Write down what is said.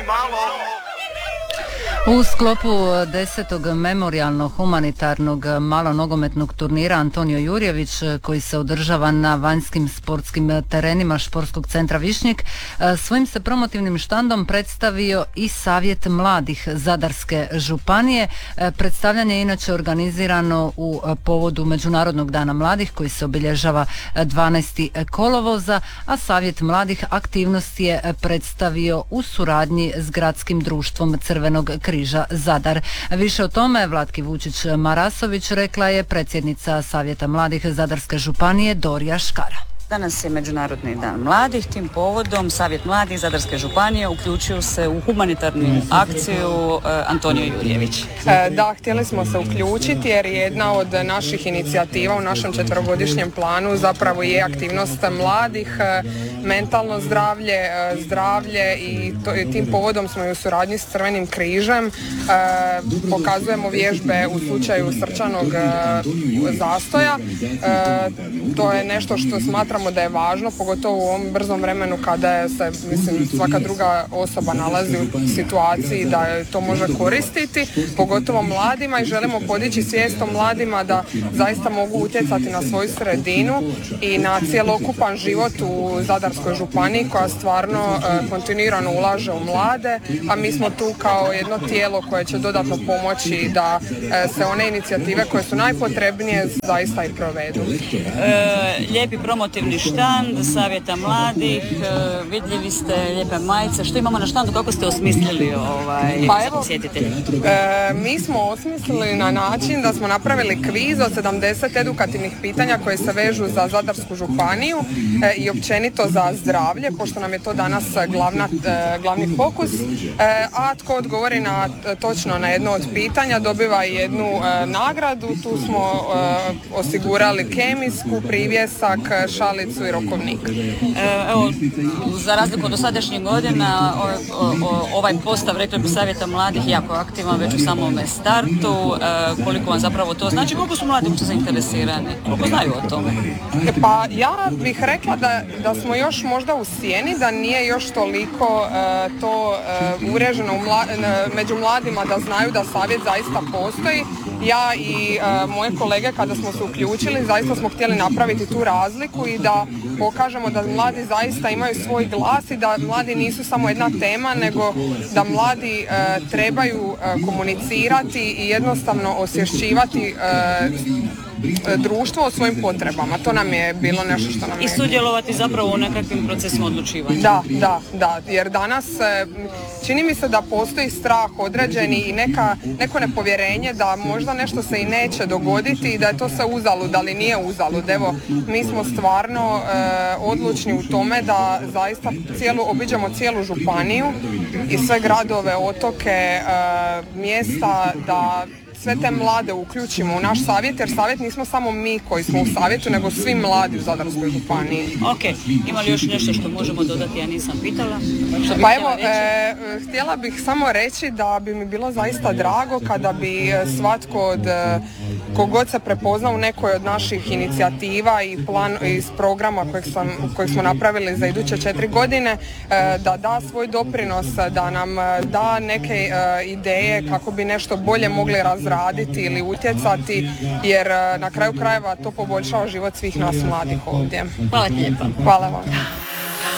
U sklopu 10. memorijalnog humanitarnog malonogometnog turnira Antonio Jurjević, koji se održava na vanjskim sportskim terenima Športskog centra Višnjik, svojim se promotivnim štandom predstavio i Savjet mladih Zadarske županije. Predstavljanje je inače organizirano u povodu Međunarodnog dana mladih koji se obilježava 12. kolovoza, a Savjet mladih aktivnosti je predstavio u suradnji s Gradskim društvom Crvenog križa Zadar. Više o tome Vlatki Vučić-Marasović rekla je predsjednica Savjeta mladih Zadarske županije Dorija Škara. Danas je Međunarodni dan mladih, tim povodom Savjet mladih Zadarske županije uključio se u humanitarnu akciju Antonio Jurjević. Da, htjeli smo se uključiti jer jedna od naših inicijativa u našem 4-godišnjem planu zapravo je aktivnost mladih, mentalno zdravlje i tim povodom smo i u suradnji s Crvenim križem. Pokazujemo vježbe u slučaju srčanog zastoja. To je nešto što smatramo da je važno, pogotovo u ovom brzom vremenu kada se, svaka druga osoba nalazi u situaciji da to može koristiti, pogotovo mladima, i želimo podići svijest o mladima da zaista mogu utjecati na svoju sredinu i na cjelokupan život u Zadarskoj županiji koja stvarno kontinuirano ulaže u mlade, a mi smo tu kao jedno tijelo koje će dodatno pomoći da se one inicijative koje su najpotrebnije zaista i provedu. Lijepi promotivni štand Savjeta mladih, vidljivi ste lijepe majice. Što imamo na štandu, kako ste osmislili posjetitelji? Mi smo osmislili na način da smo napravili kviz od 70 edukativnih pitanja koje se vežu za Zadarsku županiju i općenito za zdravlje, pošto nam je to danas glavni fokus. A tko odgovori točno na jedno od pitanja dobiva i jednu nagradu. Tu smo osigurali kemijsku, privjesak, šalicu i rokovnik. Evo, za razliku od dosadašnjih godina, ovaj postav, rekli bi, Savjeta mladih jako aktivan već u samome startu. Koliko vam zapravo to znači? Koliko su mladi uopće zainteresirani? Koliko znaju o tome? Pa ja bih rekla da smo još možda u sjeni, da nije još toliko to ureženo među mladima da znaju da savjet zaista postoji. Ja i moje kolege kada smo se uključili zaista smo htjeli napraviti tu razliku i da pokažemo da mladi zaista imaju svoj glas i da mladi nisu samo jedna tema, nego da mladi trebaju komunicirati i jednostavno osvješćivati društvo o svojim potrebama. To nam je bilo nešto što nam je... I sudjelovati zapravo u nekakvim procesima odlučivanja. Da, jer danas čini mi se da postoji strah određeni i neko nepovjerenje da možda nešto se i neće dogoditi i da je to sve uzalud, ali nije uzalud. Evo, mi smo stvarno odlučni u tome da zaista obiđemo cijelu županiju i sve gradove, otoke, mjesta, da sve te mlade uključimo u naš savjet, jer savjet nismo samo mi koji smo u savjetu, nego svi mladi u Zadarskoj županiji. Ok, ima li još nešto što možemo dodati, ja nisam pitala? Pa evo, htjela bih samo reći da bi mi bilo zaista drago kada bi svatko od kogod se prepozna u nekoj od naših inicijativa i iz programa kojeg smo napravili za iduće 4 godine, da da svoj doprinos, da nam da neke ideje kako bi nešto bolje mogli razraditi ili utjecati, jer na kraju krajeva to poboljšava život svih nas mladih ovdje. Hvala lijepa. Hvala vam.